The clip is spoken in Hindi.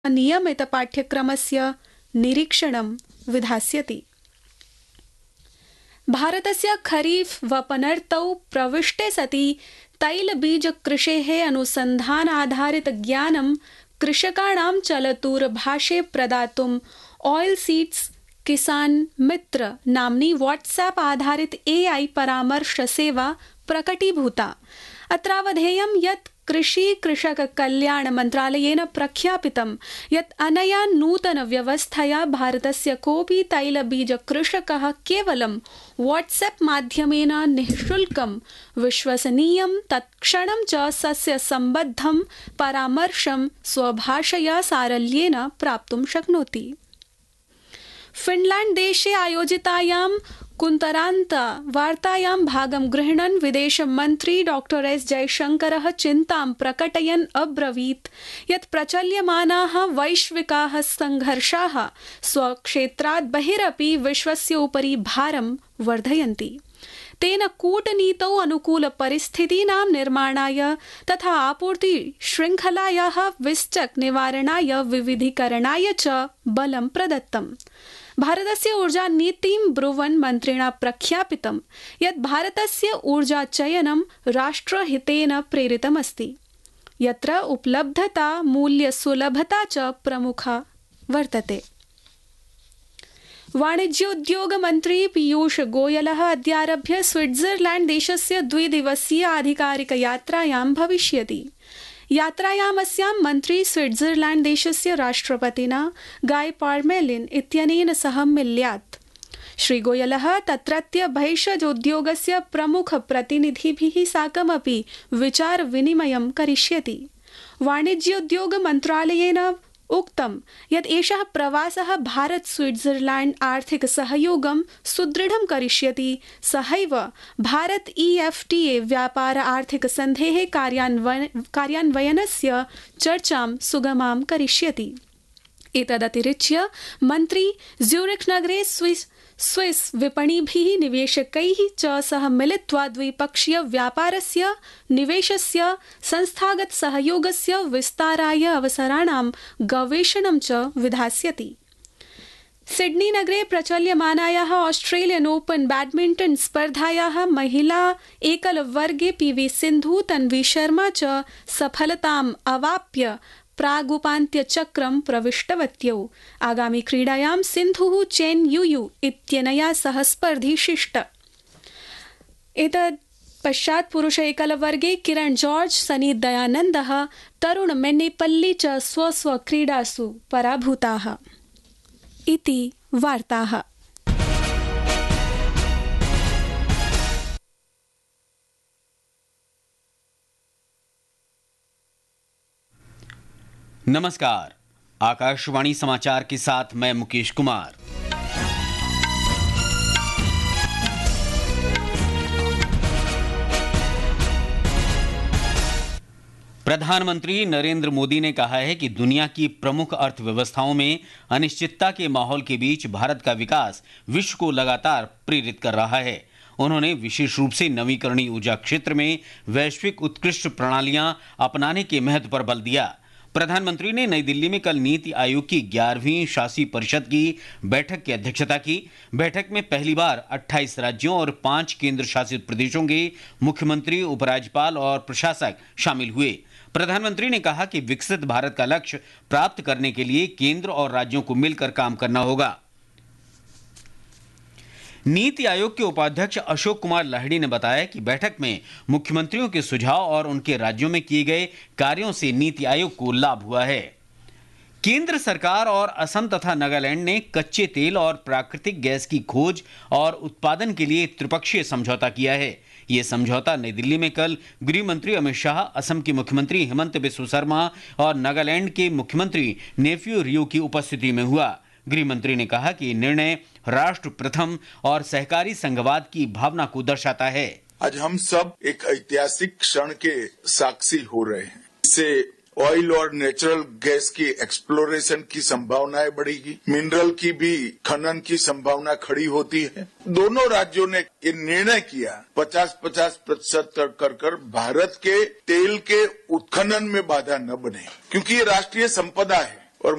नियमित पाठ्यक्रमस्य निरीक्षणं विधास्यति। भारतस्य खरीफ वपनर्तौ प्रविष्टे सति तैलबीजकृषेः अनुसन्धानाधारित ज्ञानं कृषकाणां चलदूरभाषे प्रदातुम् ऑयल सीड्स किसान मित्र नाम्नी व्हाट्सएप आधारित AI परामर्श सेवा प्रकटीभूता। अत्रावधेयं यत् कृषक कल्याण मन्त्रालयेन प्रख्यापितं यत् अनया नूतन व्यवस्थया भारतस्य कोऽपि तैलबीज कृषकः केवलं व्हाट्सएप माध्यमेन निःशुल्कं विश्वसनीयं तत्क्षणं च सस्य सम्बद्धं परामर्शं स्वभाषया सारल्येन प्राप्तुं शक्नोति। फिनलैंड देशे आयोजितायां कुन्तरान्त वार्तायां भागं गृह्णन् विदेशमन्त्री डॉक्टर एस जयशंकरः चिन्तां प्रकटयन् अब्रवीत् यत् प्रचल्यमानाः वैश्विकाः संघर्षाः स्वक्षेत्रात् बहिरपि विश्वस्य उपरि भारं वर्धयन्ति। तेन कूटनीतौ अनुकूलपरिस्थितीनां निर्माणाय तथा आपूर्ति शृङ्खलायाः विश्चक् निवारणाय विविधीकरणाय च बलं प्रदत्तम्। भारतस्य ऊर्जा नीतिं ब्रुवन् मन्त्रिणा प्रख्यापितं यत् भारतस्य ऊर्जाचयनं राष्ट्रहितेन प्रेरितमस्ति, यत्र उपलब्धता मूल्यसुलभता च प्रमुखा वर्तते। वाणिज्योद्योग मन्त्री पीयूष गोयलः अद्यारभ्य स्विट्जरलैंड देशस्य 2 दिवसीय आधिकारिक यात्रायां भविष्यति। यात्रायामस्यां मन्त्री स्विट्जरलैंड देशस्य राष्ट्रपतिना गाय पार्मेलिन इत्यनेन सह मिल्यात्। श्रीगोयलः तत्रत्य भैषजोद्योगस्य प्रमुख प्रतिनिधिभिः साकमपि विचार विनिमयं करिष्यति। वाणिज्योद्योग मन्त्रालयेन उक्तं यत् एषः प्रवासः भारत स्विट्जरलैंड आर्थिक सहयोगं सुदृढं करिष्यति। सहैव भारत EFTA व्यापार आर्थिक सन्धेः कार्यान्वयनस्य चर्चां सुगमां करिष्यति। एतदतिरिच्य मन्त्री ज्यूरिख नगरे स्विस विपणिभिः निवेशकैः च सह मिलित्वा द्विपक्षीय व्यापारस्य निवेशस्य संस्थागत सहयोगस्य विस्ताराय अवसराणां गवेषणं च विधास्यति। सिडनी नगरे प्रचल्यमानायाः ऑस्ट्रेलियन ओपन बैडमिंटन स्पर्धायाः महिला एकलवर्गे PV सिन्धु तन्वी शर्मा च सफलताम् अवाप्य प्रागुपान्त्यचक्रं प्रविष्टवत्यौ। आगामि क्रीडायां सिन्धुः चेन युयु इत्यनया सह स्पर्धिष्यति। एतद् पश्चात् पुरुष एकलवर्गे किरण जॉर्ज, सनी दयानन्दः, तरुण मेन्नेपल्ली च स्वस्वक्रीडासु पराभूताः। इति वार्ताः। नमस्कार, आकाशवाणी समाचार के साथ मैं मुकेश कुमार। प्रधानमंत्री नरेंद्र मोदी ने कहा है कि दुनिया की प्रमुख अर्थव्यवस्थाओं में अनिश्चितता के माहौल के बीच भारत का विकास विश्व को लगातार प्रेरित कर रहा है। उन्होंने विशेष रूप से नवीकरणीय ऊर्जा क्षेत्र में वैश्विक उत्कृष्ट प्रणालियां अपनाने के महत्व पर बल दिया। प्रधानमंत्री ने नई दिल्ली में कल नीति आयोग की 11वीं शासी परिषद की बैठक की अध्यक्षता की। बैठक में पहली बार 28 राज्यों और 5 केंद्र शासित प्रदेशों के मुख्यमंत्री, उपराज्यपाल और प्रशासक शामिल हुए। प्रधानमंत्री ने कहा कि विकसित भारत का लक्ष्य प्राप्त करने के लिए केंद्र और राज्यों को मिलकर काम करना होगा। नीति आयोग के उपाध्यक्ष अशोक कुमार लाहिड़ी ने बताया कि बैठक में मुख्यमंत्रियों के सुझाव और उनके राज्यों में किए गए कार्यों से नीति आयोग को लाभ हुआ है। केंद्र सरकार और असम तथा नागालैंड ने कच्चे तेल और प्राकृतिक गैस की खोज और उत्पादन के लिए त्रिपक्षीय समझौता किया है। यह समझौता नई दिल्ली में कल गृह मंत्री अमित शाह, असम के मुख्यमंत्री हेमंत बिस्वा शर्मा और नागालैंड के मुख्यमंत्री नेफ्यू रियो की उपस्थिति में हुआ। गृह मंत्री ने कहा कि निर्णय राष्ट्र प्रथम और सहकारी संघवाद की भावना को दर्शाता है। आज हम सब एक ऐतिहासिक क्षण के साक्षी हो रहे हैं। इससे ऑयल और नेचुरल गैस की एक्सप्लोरेशन की संभावनाएं बढ़ेगी, मिनरल की भी खनन की संभावना खड़ी होती है। दोनों राज्यों ने ये निर्णय किया 50-50% कर भारत के तेल के उत्खनन में बाधा न बने, क्योंकि ये राष्ट्रीय संपदा है।